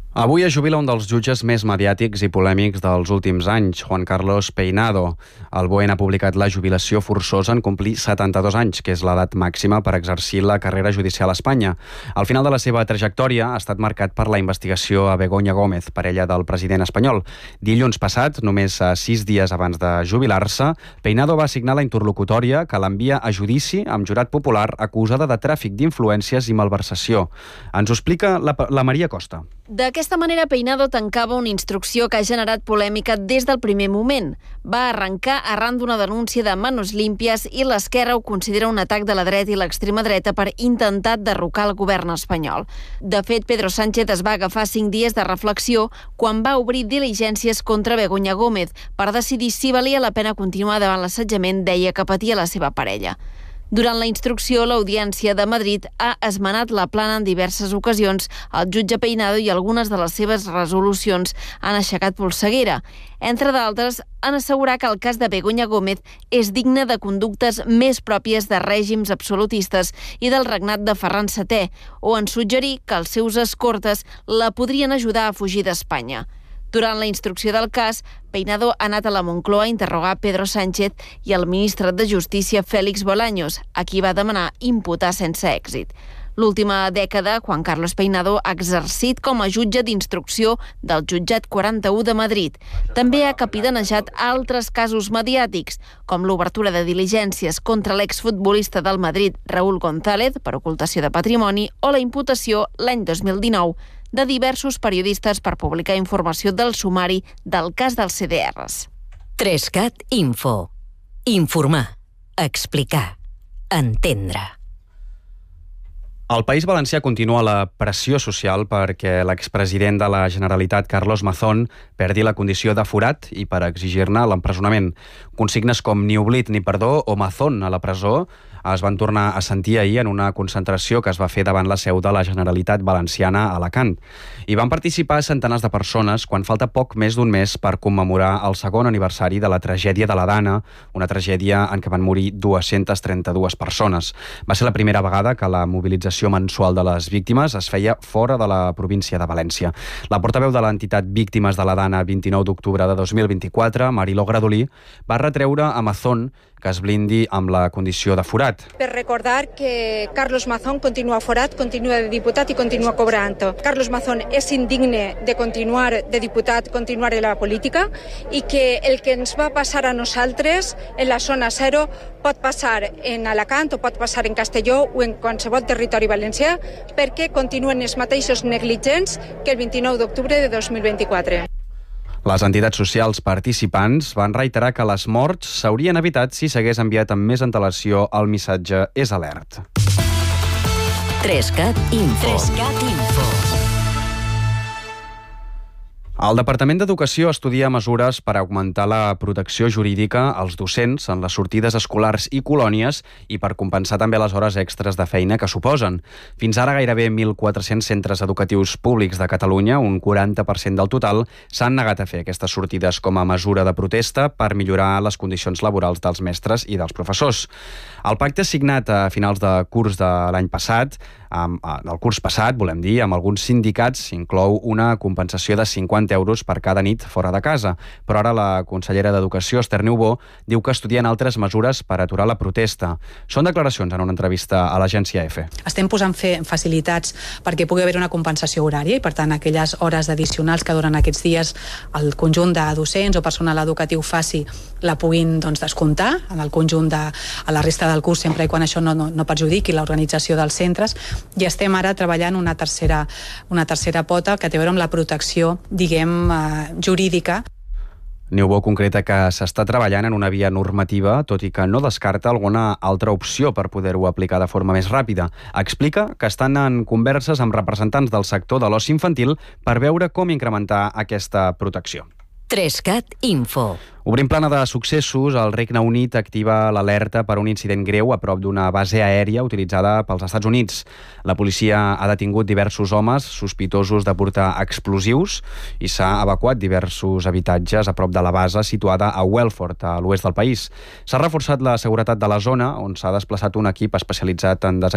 Avui es jubila un dels jutges més mediàtics i polèmics dels últims anys, Juan Carlos Peinado. El BOE ha publicat la jubilació forçosa en complir 72 anys, que és l'edat màxima per exercir la carrera judicial a Espanya. Al final de la seva trajectòria ha estat marcat per la investigació a Begoña Gómez, parella del president espanyol. Dilluns passat, només 6 dies abans de jubilar-se, Peinado va signar la interlocutòria que l'envia a judici amb jurat popular acusada de tràfic d'influències i malversació. Ens ho explica la Maria Costa. D'aquesta manera, Peinado tancava una instrucció que ha generat polèmica des del primer moment. Va arrencar arran d'una denúncia de Manos Limpias i l'Esquerra ho considera un atac de la dreta i l'extrema dreta per intentar derrocar el govern espanyol. De fet, Pedro Sánchez es va agafar 5 dies de reflexió quan va obrir diligències contra Begoña Gómez per decidir si valia la pena continuar davant l'assetjament, deia, que patia la seva parella. Durant la instrucció, l'Audiència de Madrid ha esmenat la plana en diverses ocasions. El jutge Peinado i algunes de les seves resolucions han aixecat polseguera. Entre d'altres, han assegurat que el cas de Begoña Gómez és digne de conductes més pròpies de règims absolutistes i del regnat de Ferran VII, o en suggerir que els seus escortes la podrien ajudar a fugir d'Espanya. Durant la instrucció del cas, Peinado ha anat a la Moncloa a interrogar Pedro Sánchez i el ministre de Justícia Félix Bolaños, a qui va demanar imputar sense èxit. L'última dècada, Juan Carlos Peinado ha exercit com a jutge d'instrucció del Jutjat 41 de Madrid. També ha capitanejat altres casos mediàtics, com l'obertura de diligències contra l'exfutbolista del Madrid, Raúl González, per ocultació de patrimoni, o la imputació l'any 2019 de diversos periodistes per publicar informació del sumari del cas dels CDRs. 3CAT Info. Informar, explicar, entendre. Al País Valencià continua la pressió social perquè l'expresident de la Generalitat, Carlos Mazón, perdi la condició de forat i per exigir-ne l'empresonament. Consignes com ni oblit ni perdó o Mazón a la presó es van tornar a sentir ahir en una concentració que es va fer davant la seu de la Generalitat Valenciana a Alacant. Hi van participar centenars de persones quan falta poc més d'un mes per commemorar el segon aniversari de la tragèdia de la Dana, una tragèdia en què van morir 232 persones. Va ser la primera vegada que la mobilització mensual de les víctimes es feia fora de la província de València. La portaveu de l'entitat Víctimes de la Dana 29 d'octubre de 2024, Mariló Gradolí, va retreure a Mazón que es blindi amb la condició de forat. Per recordar que Carlos Mazón continua forat, continua de diputat i continua cobrant. Carlos Mazón és indigne de continuar de diputat, continuar en la política, i que el que ens va passar a nosaltres en la zona zero pot passar en Alacant o pot passar en Castelló o en qualsevol territori valencià, perquè continuen els mateixos negligents que el 29 d'octubre de 2024. Les entitats socials participants van reiterar que les morts s'haurien evitat si s'hagués enviat amb més antelació el missatge és alert. 3CAT Info. 3CAT Info. El Departament d'Educació estudia mesures per augmentar la protecció jurídica als docents en les sortides escolars i colònies i per compensar també les hores extres de feina que suposen. Fins ara gairebé 1.400 centres educatius públics de Catalunya, un 40% del total, s'han negat a fer aquestes sortides com a mesura de protesta per millorar les condicions laborals dels mestres i dels professors. El pacte signat a finals de curs de l'any passat, del curs passat, volem dir, amb alguns sindicats, inclou una compensació de 50 euros per cada nit fora de casa. Però ara la consellera d'Educació, Esther Niubó, diu que estudien altres mesures per aturar la protesta. Són declaracions en una entrevista a l'agència EFE. Estem posant facilitats perquè pugui haver una compensació horària i, per tant, aquelles hores addicionals que durant aquests dies el conjunt de docents o personal educatiu faci la puguin descomptar en el conjunt a la resta del curs, sempre i quan això no perjudiqui l'organització dels centres. I estem ara treballant una tercera pota que té a veure amb la protecció, jurídica. Niubó concreta que s'està treballant en una via normativa, tot i que no descarta alguna altra opció per poder-ho aplicar de forma més ràpida. Explica que estan en converses amb representants del sector de l'oci infantil per veure com incrementar aquesta protecció. 3CAT Info. Obrim plana de successos, el Regne Unit activa l'alerta per un incident greu a prop d'una base aèria utilitzada pels Estats Units. La policia ha detingut diversos homes sospitosos de portar explosius i s'ha evacuat diversos habitatges a prop de la base situada a Welford, a l'oest del país. S'ha reforçat la seguretat de la zona, on s'ha desplaçat un equip especialitzat en